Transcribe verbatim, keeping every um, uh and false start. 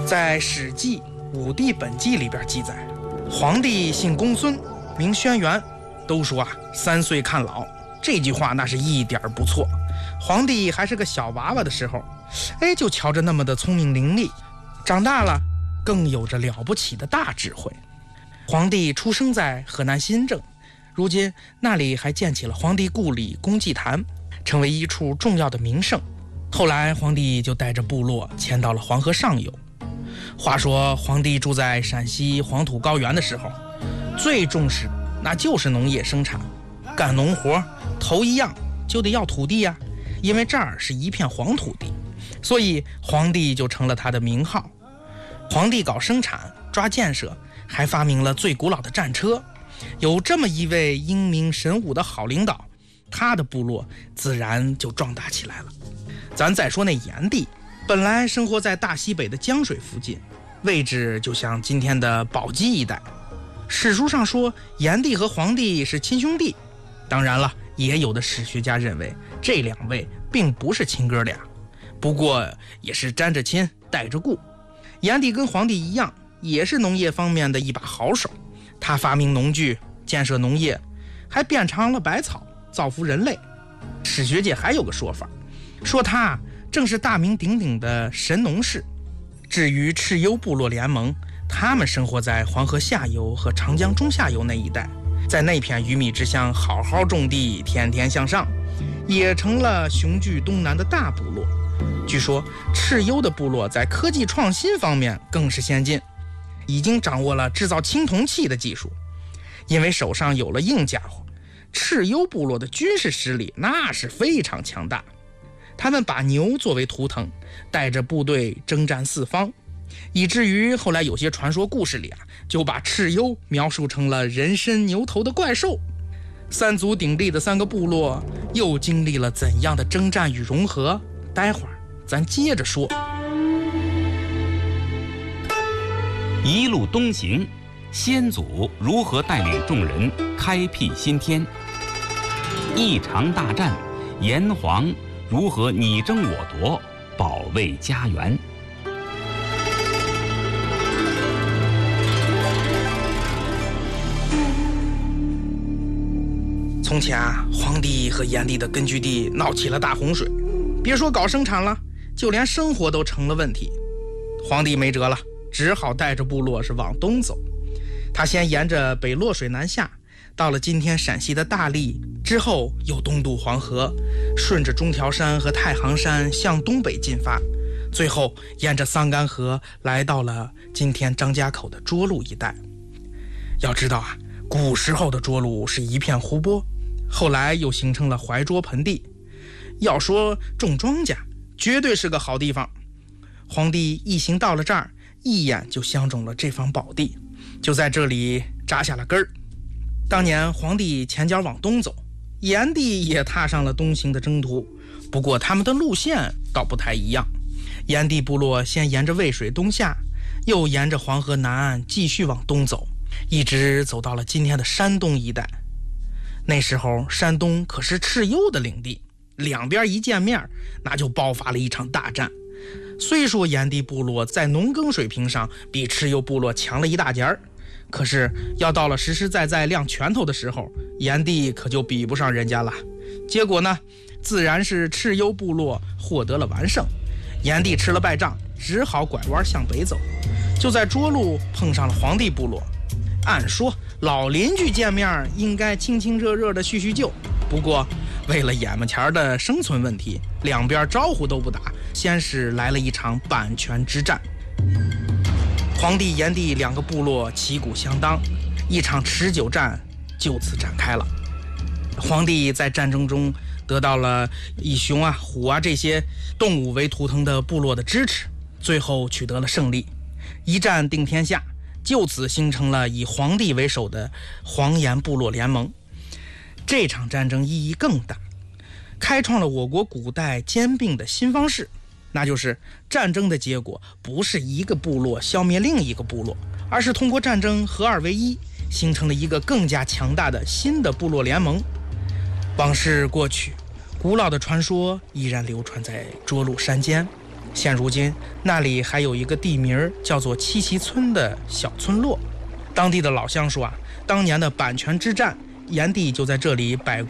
在《史记·武帝本纪》里边记载，皇帝姓公孙，名轩辕，都说啊三岁看老。这句话那是一点不错。皇帝还是个小娃娃的时候，哎，就瞧着那么的聪明伶俐，长大了更有着了不起的大智慧。皇帝出生在河南新郑，如今那里还建起了皇帝故里公祭坛，成为一处重要的名胜。后来皇帝就带着部落迁到了黄河上游。话说皇帝住在陕西黄土高原的时候，最重视那就是农业生产，干农活头一样就得要土地呀、啊，因为这儿是一片黄土地，所以皇帝就成了他的名号。皇帝搞生产抓建设，还发明了最古老的战车。有这么一位英明神武的好领导，他的部落自然就壮大起来了。咱再说那炎帝，本来生活在大西北的江水附近，位置就像今天的宝鸡一带。史书上说炎帝和黄帝是亲兄弟，当然了，也有的史学家认为这两位并不是亲哥俩，不过也是沾着亲带着故。炎帝跟黄帝一样，也是农业方面的一把好手，他发明农具，建设农业，还遍尝了百草，造福人类。史学界还有个说法，说他正是大名鼎鼎的神农氏。至于蚩尤部落联盟，他们生活在黄河下游和长江中下游那一带，在那片鱼米之乡好好种地，天天向上，也成了雄踞东南的大部落。据说蚩尤的部落在科技创新方面更是先进，已经掌握了制造青铜器的技术。因为手上有了硬家伙，蚩尤部落的军事实力那是非常强大。他们把牛作为图腾，带着部队征战四方，以至于后来有些传说故事里啊，就把蚩尤描述成了人身牛头的怪兽。三足鼎立的三个部落又经历了怎样的征战与融合？待会儿咱接着说。 一路东行，先祖如何带领众人开辟新天？一场大战，炎黄如何你争我夺，保卫家园？ 从前啊，黄帝和炎帝的根据地闹起了大洪水，别说搞生产了，就连生活都成了问题。黄帝没辙了，只好带着部落是往东走。他先沿着北洛水南下，到了今天陕西的大荔，之后又东渡黄河，顺着中条山和太行山向东北进发，最后沿着桑干河来到了今天张家口的涿鹿一带。要知道啊，古时候的涿鹿是一片湖泊，后来又形成了怀涿盆地，要说种庄稼绝对是个好地方。皇帝一行到了这儿，一眼就相中了这方宝地，就在这里扎下了根儿。当年皇帝前脚往东走，炎帝也踏上了东行的征途，不过他们的路线倒不太一样。炎帝部落先沿着渭水东下，又沿着黄河南岸继续往东走，一直走到了今天的山东一带。那时候山东可是蚩尤的领地，两边一见面，那就爆发了一场大战。虽说炎帝部落在农耕水平上比蚩尤部落强了一大截儿，可是要到了实实在在亮拳头的时候，炎帝可就比不上人家了。结果呢，自然是蚩尤部落获得了完胜。炎帝吃了败仗，只好拐弯向北走，就在涿鹿碰上了黄帝部落。按说老邻居见面应该亲亲热热的叙叙旧，不过为了眼巴前的生存问题，两边招呼都不打，先是来了一场阪泉之战。黄帝、炎帝两个部落旗鼓相当，一场持久战就此展开了。黄帝在战争中得到了以熊啊、虎啊这些动物为图腾的部落的支持，最后取得了胜利，一战定天下，就此形成了以黄帝为首的黄炎部落联盟。这场战争意义更大，开创了我国古代兼并的新方式，那就是战争的结果不是一个部落消灭另一个部落，而是通过战争合二为一，形成了一个更加强大的新的部落联盟。往事过去，古老的传说依然流传在涿鹿山间。 现如今那里还有一个地名叫做七旗村的小村落，当地的老乡说啊，当年的阪泉之战，炎帝就在这里摆